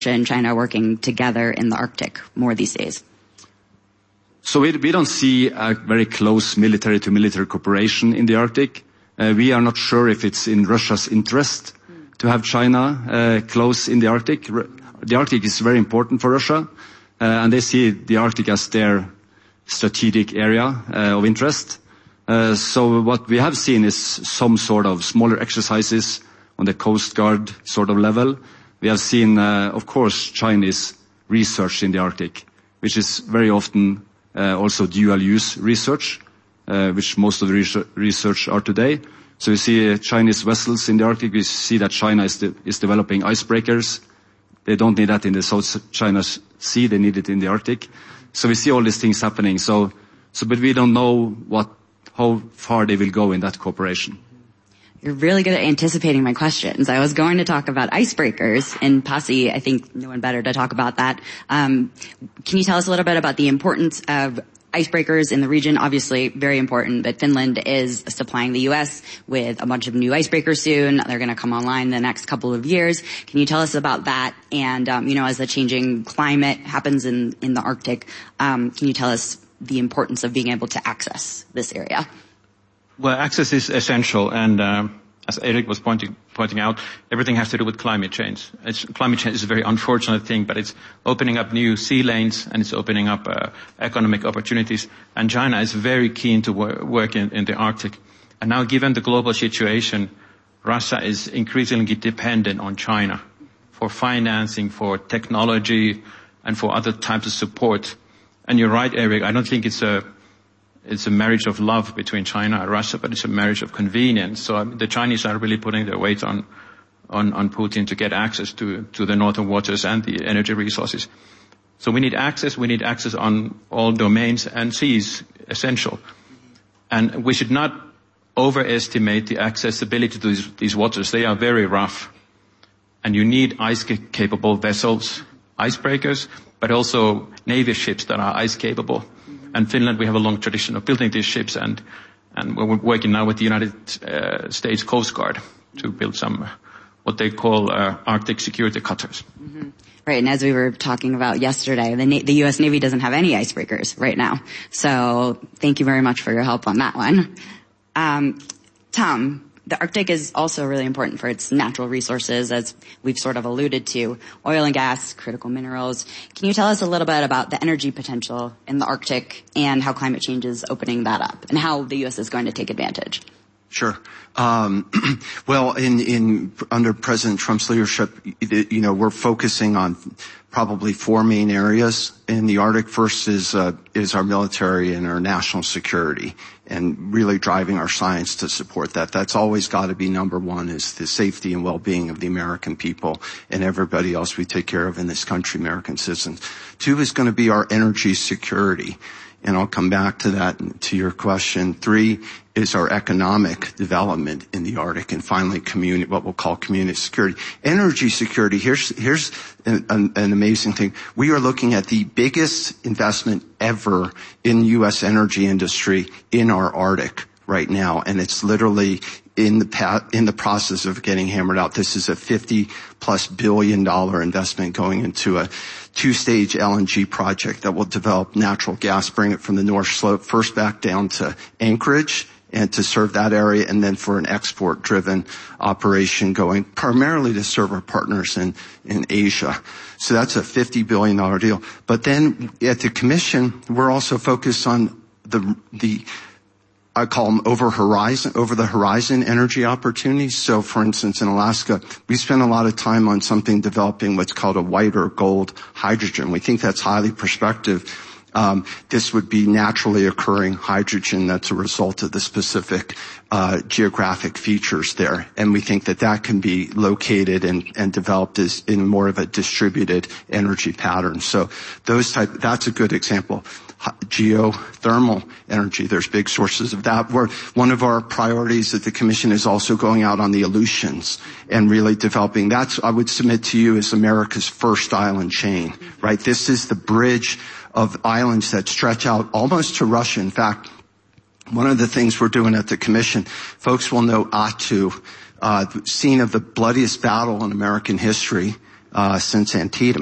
and China working together in the Arctic more these days? So we don't see a very close military-to-military cooperation in the Arctic. We are not sure if it's in Russia's interest to have China close in the Arctic. The Arctic is very important for Russia, and they see the Arctic as their strategic area of interest. So what we have seen is some sort of smaller exercises on the Coast Guard sort of level. We have seen, of course, Chinese research in the Arctic, which is very often also dual-use research, which most of the research are today. So we see Chinese vessels in the Arctic. We see that China is developing icebreakers. They don't need that in the South China Sea. They need it in the Arctic. So we see all these things happening. But we don't know how far they will go in that cooperation. You're really good at anticipating my questions. I was going to talk about icebreakers, and Pasi, I think no one better to talk about that. Can you tell us a little bit about the importance of icebreakers in the region? Obviously, very important that Finland is supplying the U.S. with a bunch of new icebreakers soon. They're going to come online in the next couple of years. Can you tell us about that? And, as the changing climate happens in the Arctic, can you tell us the importance of being able to access this area? Well, access is essential, and as Erik was pointing out, everything has to do with climate change. Climate change is a very unfortunate thing, but it's opening up new sea lanes, and it's opening up economic opportunities. And China is very keen to work in the Arctic. And now, given the global situation, Russia is increasingly dependent on China for financing, for technology, and for other types of support. And you're right, Erik, I don't think it's a marriage of love between China and Russia, but it's a marriage of convenience. So the Chinese are really putting their weight on Putin to get access to the northern waters and the energy resources. So we need access on all domains, and seas essential. And we should not overestimate the accessibility to these waters. They are very rough. And you need ice-capable vessels, icebreakers, but also Navy ships that are ice-capable. And Finland, we have a long tradition of building these ships, and we're working now with the United States Coast Guard to build some, what they call Arctic security cutters. Mm-hmm. Right, and as we were talking about yesterday, the U.S. Navy doesn't have any icebreakers right now. So thank you very much for your help on that one. Tom, the Arctic is also really important for its natural resources, as we've sort of alluded to, oil and gas, critical minerals. Can you tell us a little bit about the energy potential in the Arctic and how climate change is opening that up, and how the U.S. is going to take advantage? Sure. Well, under President Trump's leadership, we're focusing on probably four main areas in the Arctic. First is our military and our national security, and really driving our science to support that. That's always got to be number one, is the safety and well-being of the American people and everybody else we take care of in this country, American citizens. Two is going to be our energy security, and I'll come back to that, to your question. Three is our economic development in the Arctic, and finally what we'll call community security. Energy security, here's an amazing thing. We are looking at the biggest investment ever in U.S. energy industry in our Arctic right now, and it's literally in the process of getting hammered out. This is a $50+ billion investment going into a two-stage LNG project that will develop natural gas, bring it from the North Slope first back down to Anchorage, and to serve that area, and then for an export-driven operation going primarily to serve our partners in Asia. So that's a $50 billion deal. But then at the Commission, we're also focused on the I call them over the horizon energy opportunities. So for instance, in Alaska, we spend a lot of time on something developing what's called a white or gold hydrogen. We think that's highly prospective. This would be naturally occurring hydrogen that's a result of the specific geographic features there. And we think that can be located and developed as in more of a distributed energy pattern. So that's a good example. Geothermal energy, there's big sources of that. One of our priorities at the Commission is also going out on the Aleutians and really developing. That's, I would submit to you, is America's first island chain, right? This is the bridge of islands that stretch out almost to Russia. In fact, one of the things we're doing at the Commission, folks will know Attu, scene of the bloodiest battle in American history, since Antietam.